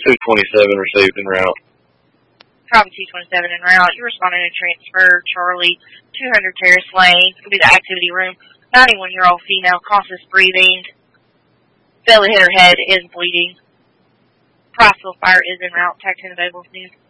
227 received en route. Probably 227 en route. You're responding to transfer, Charlie, 200 Terrace Lane. It'll be the activity room. 91-year-old female, cautious breathing. Belly hit her head, is bleeding. Crossville Fire is en route. Tag 10 available, please.